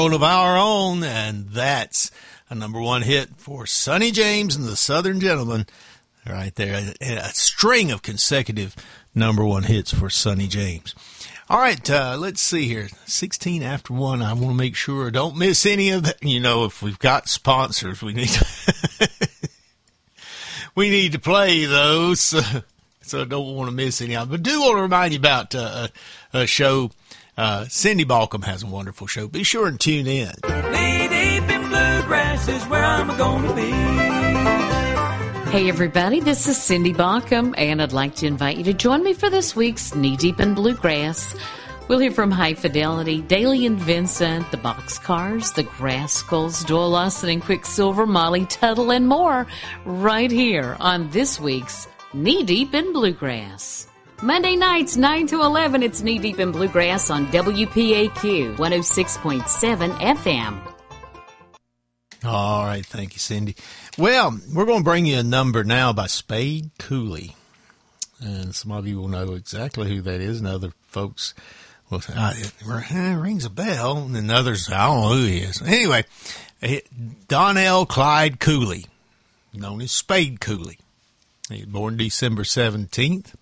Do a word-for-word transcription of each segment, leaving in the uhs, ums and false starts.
Of our own, and that's a number one hit for Sonny James and the Southern Gentlemen right there. A, a string of consecutive number one hits for Sonny James. All right, uh, let's see here. sixteen after one. I want to make sure I don't miss any of that. You know, if we've got sponsors, we need to, we need to play those. So, so I don't want to miss any of them. But do want to remind you about uh, a, a show. Uh, Cindy Balcom has a wonderful show. Be sure and tune in. Knee deep in bluegrass is where I'm gonna be. Hey everybody, this is Cindy Balcom, and I'd like to invite you to join me for this week's Knee Deep in Bluegrass. We'll hear from High Fidelity, Daly and Vincent, the Boxcars, the Graskels, Doyle Lawson and Quicksilver, Molly Tuttle, and more right here on this week's Knee Deep in Bluegrass. Monday nights, nine to eleven, it's Knee Deep in Bluegrass on W P A Q one oh six point seven F M. All right, thank you, Cindy. Well, we're going to bring you a number now by Spade Cooley. And some of you will know exactly who that is, and other folks will say, ah, it rings a bell, and then others, I don't know who he is. Anyway, Donnell Clyde Cooley, known as Spade Cooley. He was born December seventeenth.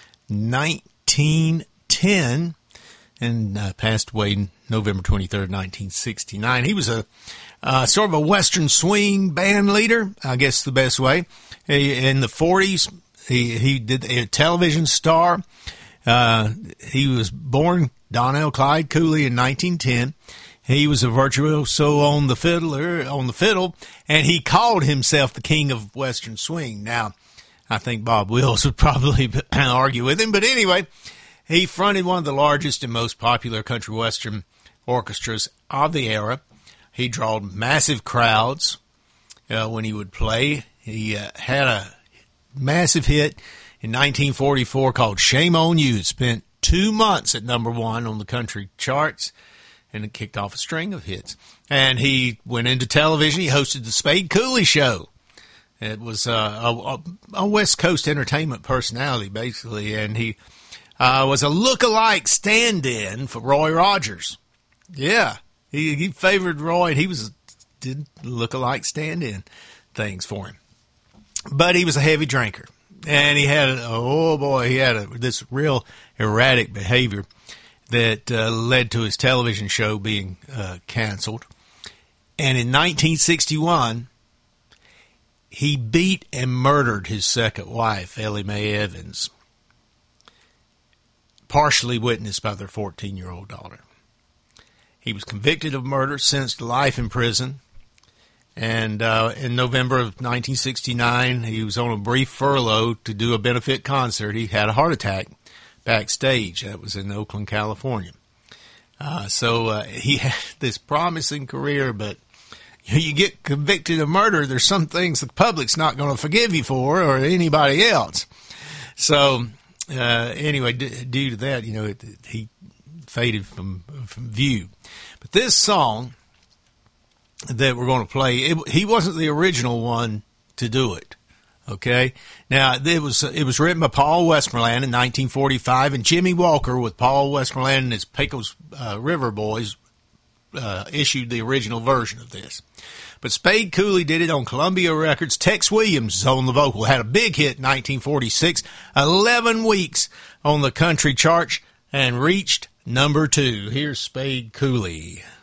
nineteen ten, and uh, passed away November twenty-third, nineteen sixty-nine. He was a uh, sort of a Western swing band leader, I guess the best way. He, in the forties, he, he did a television star. Uh, he was born Donnell Clyde Cooley in nineteen ten. He was a virtuoso on the fiddler, on the fiddle, and he called himself the king of Western swing. Now, I think Bob Wills would probably argue with him. But anyway, he fronted one of the largest and most popular country western orchestras of the era. He drawed massive crowds uh, when he would play. He uh, had a massive hit in nineteen forty-four called Shame on You. It spent two months at number one on the country charts, and it kicked off a string of hits. And he went into television. He hosted the Spade Cooley Show. It was uh, a, a West Coast entertainment personality, basically, and he uh, was a look-alike stand-in for Roy Rogers. Yeah, he, he favored Roy, and he was did look-alike stand-in things for him. But he was a heavy drinker, and he had, oh boy, he had a, this real erratic behavior that uh, led to his television show being uh, canceled. And in nineteen sixty-one... he beat and murdered his second wife, Ellie Mae Evans, partially witnessed by their fourteen-year-old daughter. He was convicted of murder, sentenced to life in prison, and uh, in November of nineteen sixty-nine, he was on a brief furlough to do a benefit concert. He had a heart attack backstage. That was in Oakland, California. Uh, so uh, he had this promising career, but you get convicted of murder, there's some things the public's not going to forgive you for, or anybody else. So, uh, anyway, d- due to that, you know, it, it, he faded from, from view. But this song that we're going to play, it, he wasn't the original one to do it. Okay. Now it was, it was written by Paul Westmoreland in nineteen forty-five, and Jimmy Walker with Paul Westmoreland and his Pecos uh, River Boys Uh, issued the original version of this. But Spade Cooley did it on Columbia Records. Tex Williams is on the vocal. Had a big hit in nineteen forty-six, eleven weeks on the country chart, and reached number two. Here's Spade Cooley.